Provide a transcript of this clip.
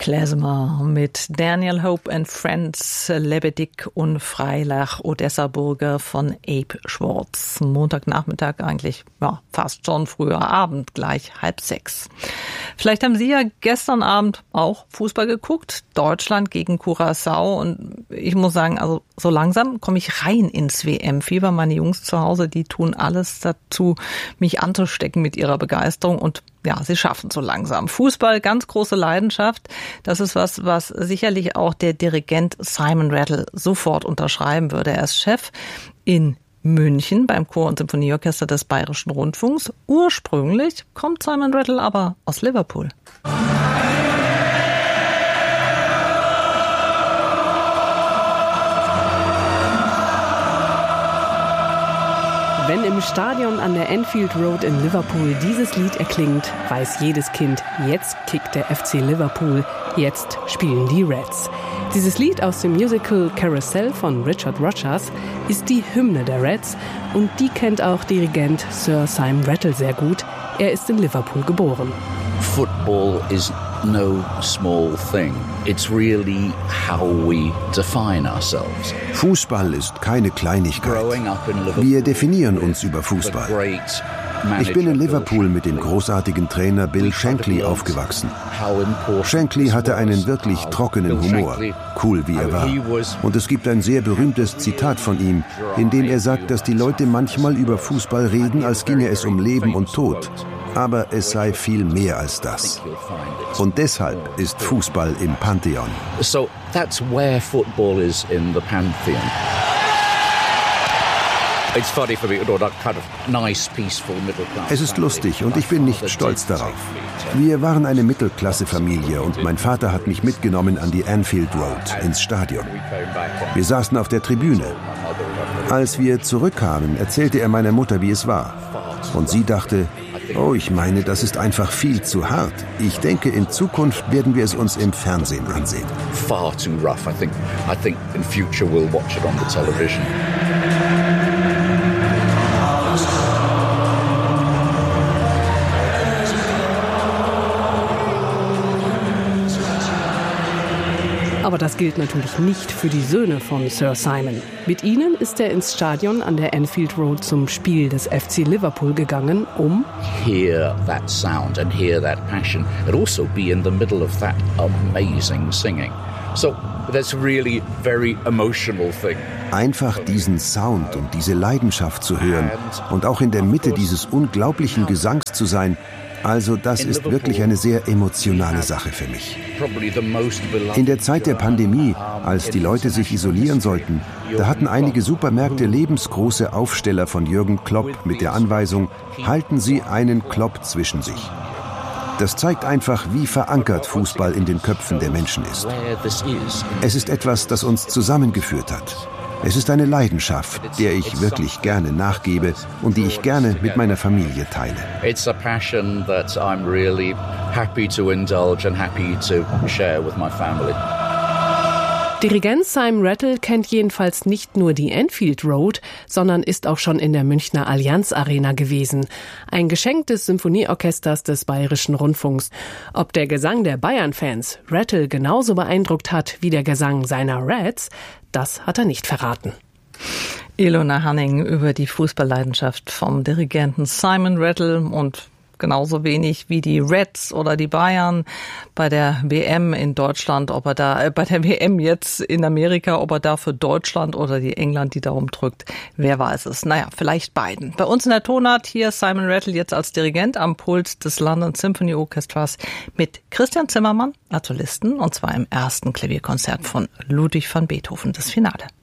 Klezmer mit Daniel Hope and Friends, Lebedik und Freilach, Odessa-Burger von Abe Schwartz. Montagnachmittag eigentlich, ja, fast schon früher Abend, gleich 5:30. Vielleicht haben Sie ja gestern Abend auch Fußball geguckt, Deutschland gegen Curaçao, und ich muss sagen, also so langsam komme ich rein ins WM-Fieber. Meine Jungs zu Hause, die tun alles dazu, mich anzustecken mit ihrer Begeisterung, und ja, sie schaffen so langsam. Fußball, ganz große Leidenschaft. Das ist was sicherlich auch der Dirigent Simon Rattle sofort unterschreiben würde. Er ist Chef in München beim Chor- und Symphonieorchester des Bayerischen Rundfunks. Ursprünglich kommt Simon Rattle aber aus Liverpool. Wenn im Stadion an der Anfield Road in Liverpool dieses Lied erklingt, weiß jedes Kind, jetzt kickt der FC Liverpool, jetzt spielen die Reds. Dieses Lied aus dem Musical Carousel von Richard Rodgers ist die Hymne der Reds, und die kennt auch Dirigent Sir Simon Rattle sehr gut. Er ist in Liverpool geboren. Football is no small thing. It's really how we define ourselves. Fußball ist keine Kleinigkeit. Wir definieren uns über Fußball. Ich bin in Liverpool mit dem großartigen Trainer Bill Shankly aufgewachsen. Shankly hatte einen wirklich trockenen Humor, cool wie er war. Und es gibt ein sehr berühmtes Zitat von ihm, in dem er sagt, dass die Leute manchmal über Fußball reden, als ginge es um Leben und Tod. Aber es sei viel mehr als das. Und deshalb ist Fußball im Pantheon. So that's where football is in the pantheon. It's funny for me, that kind of nice, peaceful middle class. Es ist lustig und ich bin nicht stolz darauf. Wir waren eine Mittelklasse-Familie und mein Vater hat mich mitgenommen an die Anfield Road, ins Stadion. Wir saßen auf der Tribüne. Als wir zurückkamen, erzählte er meiner Mutter, wie es war. Und sie dachte, oh, ich meine, das ist einfach viel zu hart. Ich denke, in Zukunft werden wir es uns im Fernsehen ansehen. Far too rough, I think in future we'll watch it on the television. Aber das gilt natürlich nicht für die Söhne von Sir Simon. Mit ihnen ist er ins Stadion an der Anfield Road zum Spiel des FC Liverpool gegangen, um hear that sound and hear that passion, and also be in the middle of that amazing singing. So that's really very emotional thing. Einfach diesen Sound und diese Leidenschaft zu hören und auch in der Mitte dieses unglaublichen Gesangs zu sein, also das ist wirklich eine sehr emotionale Sache für mich. In der Zeit der Pandemie, als die Leute sich isolieren sollten, da hatten einige Supermärkte lebensgroße Aufsteller von Jürgen Klopp mit der Anweisung, halten Sie einen Klopp zwischen sich. Das zeigt einfach, wie verankert Fußball in den Köpfen der Menschen ist. Es ist etwas, das uns zusammengeführt hat. Es ist eine Leidenschaft, der ich wirklich gerne nachgebe und die ich gerne mit meiner Familie teile. It's a passion that I'm really happy to indulge and happy to share with my family. Dirigent Simon Rattle kennt jedenfalls nicht nur die Anfield Road, sondern ist auch schon in der Münchner Allianz Arena gewesen. Ein Geschenk des Symphonieorchesters des Bayerischen Rundfunks. Ob der Gesang der Bayern-Fans Rattle genauso beeindruckt hat wie der Gesang seiner Reds, das hat er nicht verraten. Ilona Hanning über die Fußballleidenschaft vom Dirigenten Simon Rattle, und genauso wenig wie die Reds oder die Bayern bei der WM in Deutschland, ob er da bei der WM jetzt in Amerika, ob er da für Deutschland oder die England die Daumen drückt, wer weiß es. Naja, vielleicht beiden. Bei uns in der Tonart hier Simon Rattle jetzt als Dirigent am Pult des London Symphony Orchestras mit Christian Zimmermann als Solisten, und zwar im ersten Klavierkonzert von Ludwig van Beethoven, das Finale.